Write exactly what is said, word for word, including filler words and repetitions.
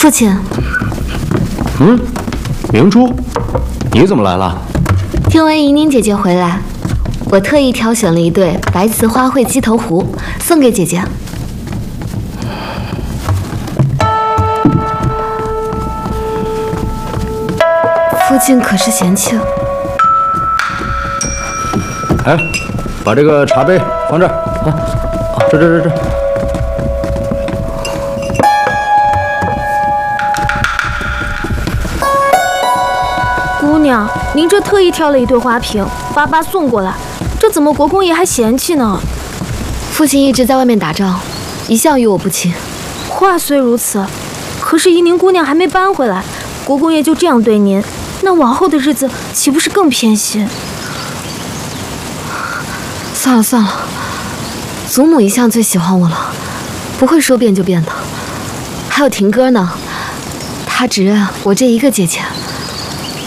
父亲。 嗯，明珠，你怎么来了？ 听闻怡宁姐姐回来，我特意挑选了一对白瓷花卉鸡头壶送给姐姐。父亲可是嫌弃了？ 哎，把这个茶杯放这儿啊，这这这这。 姑娘，您这特意挑了一对花瓶，爸爸送过来，这怎么国公爷还嫌弃呢？ 父亲一直在外面打仗，一向与我不亲。 话虽如此，可是怡宁姑娘还没搬回来，国公爷就这样对您，那往后的日子岂不是更偏心？ 算了算了，祖母一向最喜欢我了，不会说变就变的。还有婷哥呢，他只认我这一个姐姐。